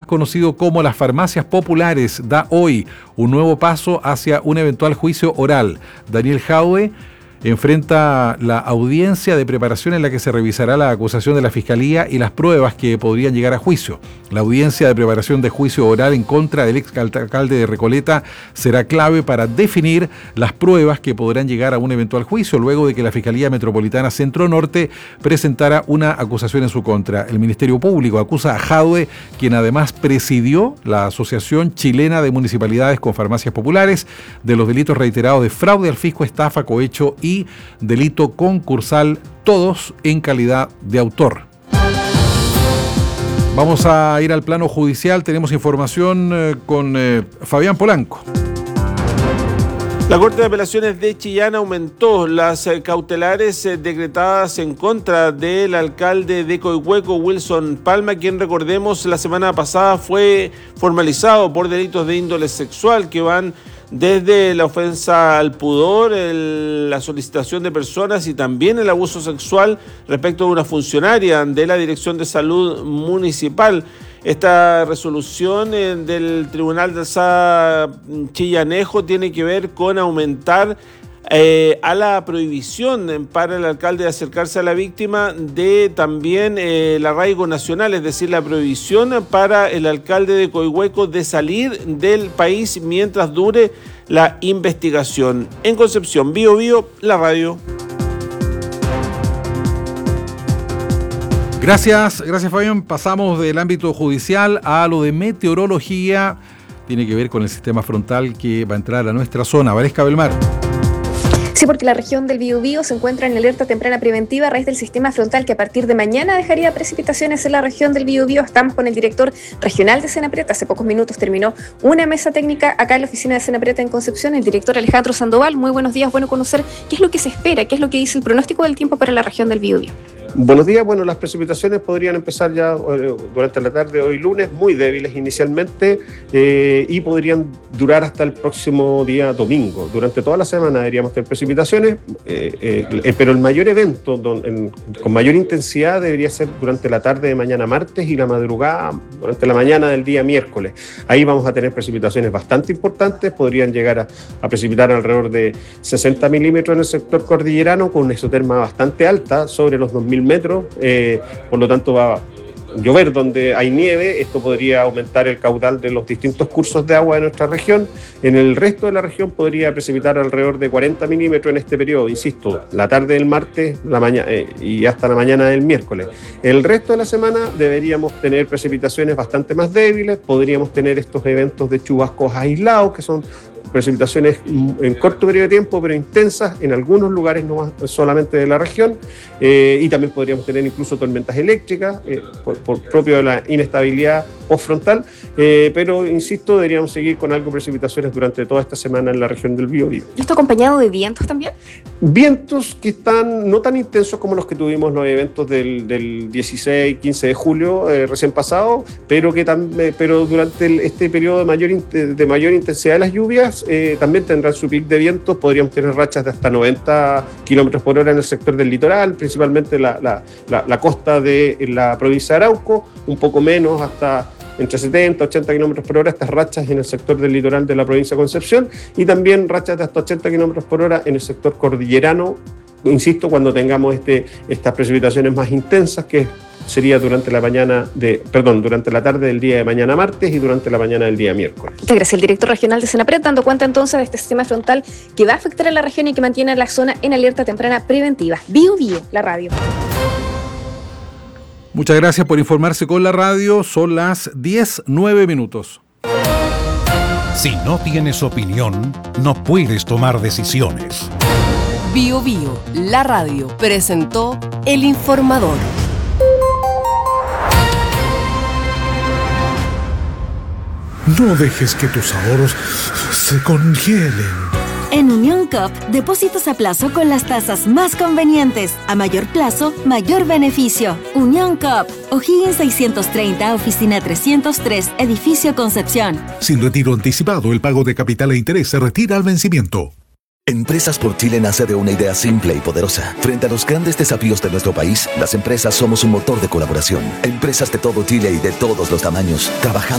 conocido como las farmacias populares, da hoy un nuevo paso hacia un eventual juicio oral. Daniel Jadwe enfrenta la audiencia de preparación en la que se revisará la acusación de la Fiscalía y las pruebas que podrían llegar a juicio. La audiencia de preparación de juicio oral en contra del exalcalde de Recoleta será clave para definir las pruebas que podrán llegar a un eventual juicio, luego de que la Fiscalía Metropolitana Centro Norte presentara una acusación en su contra. El Ministerio Público acusa a Jadwe, quien además presidió la Asociación Chilena de Municipalidades con Farmacias Populares, de los delitos reiterados de fraude al fisco, estafa, cohecho y delito concursal, todos en calidad de autor. Vamos a ir al plano judicial. Tenemos información con Fabián Polanco. La Corte de Apelaciones de Chillán aumentó las cautelares decretadas en contra del alcalde de Coihueco, Wilson Palma, quien, recordemos, la semana pasada fue formalizado por delitos de índole sexual que van desde la ofensa al pudor, la solicitación de personas y también el abuso sexual respecto de una funcionaria de la Dirección de Salud Municipal. Esta resolución del Tribunal de Alzada Chillanejo tiene que ver con aumentar a la prohibición para el alcalde de acercarse a la víctima, de también el arraigo nacional, es decir, la prohibición para el alcalde de Coihueco de salir del país mientras dure la investigación. En Concepción, Bío Bío, la radio. Gracias Fabián. Pasamos del ámbito judicial a lo de meteorología. Tiene que ver con el sistema frontal que va a entrar a nuestra zona. Valesca Belmar. Sí, porque la región del Biobío se encuentra en alerta temprana preventiva a raíz del sistema frontal que a partir de mañana dejaría precipitaciones en la región del Biobío. Estamos con el director regional de Senaprieta. Hace pocos minutos terminó una mesa técnica acá en la oficina de Senaprieta en Concepción. El director Alejandro Sandoval, muy buenos días. Bueno, conocer qué es lo que se espera, qué es lo que dice el pronóstico del tiempo para la región del Biobío. Buenos días. Bueno, las precipitaciones podrían empezar ya durante la tarde de hoy lunes, muy débiles inicialmente, y podrían durar hasta el próximo día domingo. Durante toda la semana deberíamos tener precipitaciones, pero el mayor evento con mayor intensidad debería ser durante la tarde de mañana martes y la madrugada durante la mañana del día miércoles. Ahí vamos a tener precipitaciones bastante importantes, podrían llegar a precipitar alrededor de 60 milímetros en el sector cordillerano, con una isoterma bastante alta, sobre los 2.000 metros, por lo tanto va a llover donde hay nieve. Esto podría aumentar el caudal de los distintos cursos de agua de nuestra región. En el resto de la región podría precipitar alrededor de 40 milímetros en este periodo, insisto, la tarde del martes y hasta la mañana del miércoles. El resto de la semana deberíamos tener precipitaciones bastante más débiles, podríamos tener estos eventos de chubascos aislados, que son precipitaciones en corto periodo de tiempo, pero intensas en algunos lugares, no solamente de la región, y también podríamos tener incluso tormentas eléctricas por propio de la inestabilidad postfrontal, pero insisto, deberíamos seguir con algo de precipitaciones durante toda esta semana en la región del Biobío. ¿Y esto acompañado de vientos también? Vientos que están no tan intensos como los que tuvimos los eventos del 16 y 15 de julio recién pasado, pero durante este periodo de mayor intensidad de las lluvias también tendrán su pic de vientos. Podríamos tener rachas de hasta 90 kilómetros por hora en el sector del litoral, principalmente la costa de la provincia de Arauco, un poco menos, hasta entre 70 y 80 kilómetros por hora, estas rachas en el sector del litoral de la provincia de Concepción, y también rachas de hasta 80 kilómetros por hora en el sector cordillerano, insisto, cuando tengamos estas precipitaciones más intensas, que sería durante la tarde del día de mañana martes y durante la mañana del día miércoles. Muchas gracias. El director regional de Senapred, dando cuenta entonces de este sistema frontal que va a afectar a la región y que mantiene a la zona en alerta temprana preventiva. Bio Bio, la radio. Muchas gracias por informarse con la radio. Son las 10:09 minutos. Si no tienes opinión, no puedes tomar decisiones. Bio Bio, la radio, presentó El Informador. No dejes que tus ahorros se congelen. En Unión COP, depósitos a plazo con las tasas más convenientes. A mayor plazo, mayor beneficio. Unión COP, O'Higgins 630, oficina 303, edificio Concepción. Sin retiro anticipado, el pago de capital e interés se retira al vencimiento. Empresas por Chile nace de una idea simple y poderosa. Frente a los grandes desafíos de nuestro país, las empresas somos un motor de colaboración. Empresas de todo Chile y de todos los tamaños, trabajando